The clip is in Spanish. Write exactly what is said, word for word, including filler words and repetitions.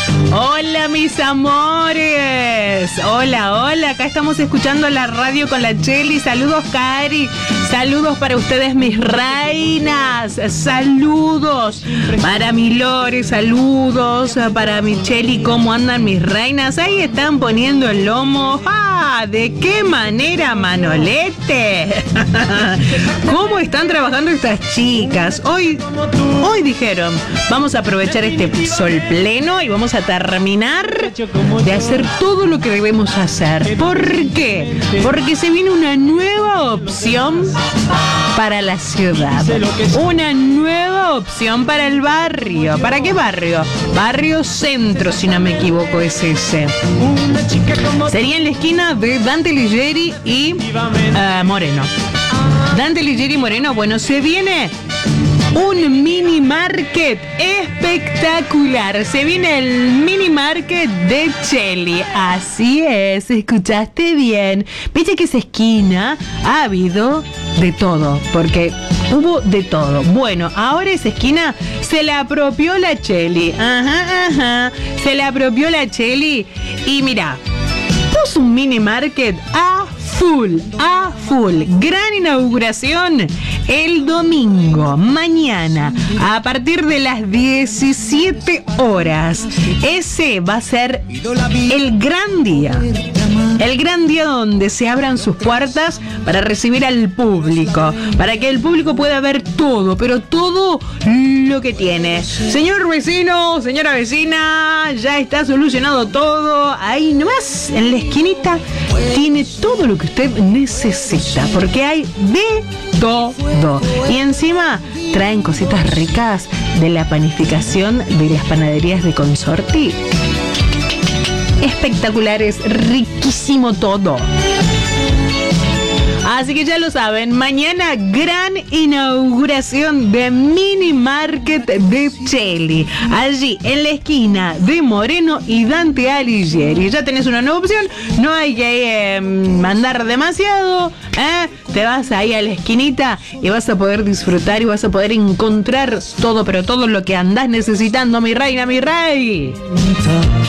Hola mis amores, hola, hola, acá estamos escuchando la radio con la Cheli. Saludos Cari, saludos para ustedes mis reinas, saludos para mi Lore, saludos para mi Cheli. ¿Cómo andan mis reinas? Ahí están poniendo el lomo. ¡Ah! ¿De qué manera, Manolete? ¿Cómo están trabajando estas chicas? Hoy, hoy dijeron, vamos a aprovechar este sol pleno y vamos a terminar de hacer todo lo que debemos hacer. ¿Por qué? Porque se viene una nueva opción para la ciudad. Una nueva opción para el barrio. ¿Para qué barrio? Barrio Centro, si no me equivoco, es ese. Sería en la esquina de Dante Alighieri y uh, Moreno. Dante Alighieri y Moreno, bueno, se viene un mini market espectacular. Se viene el mini market de Cheli. Así es, escuchaste bien. Viste que esa esquina ha habido de todo, porque hubo de todo. Bueno, ahora esa esquina se la apropió la Cheli. Ajá, ajá. Se la apropió la Cheli. Y mira, puso un mini market a full, a full. Gran inauguración el domingo, mañana, a partir de las diecisiete horas. Ese va a ser el gran día. El gran día donde se abran sus puertas para recibir al público, para que el público pueda ver todo, pero todo lo que tiene. Señor vecino, señora vecina, ya está solucionado todo. Ahí nomás, en la esquinita, tiene todo lo que usted necesita, porque hay de todo. Y encima traen cositas ricas de la panificación de las panaderías de Consorti. Espectaculares, riquísimo todo. Así que ya lo saben, mañana gran inauguración de Mini Market de Cheli. Allí en la esquina de Moreno y Dante Alighieri. Ya tenés una nueva opción, no hay que eh, mandar demasiado. ¿eh? Te vas ahí a la esquinita y vas a poder disfrutar y vas a poder encontrar todo, pero todo lo que andás necesitando, mi reina, mi rey.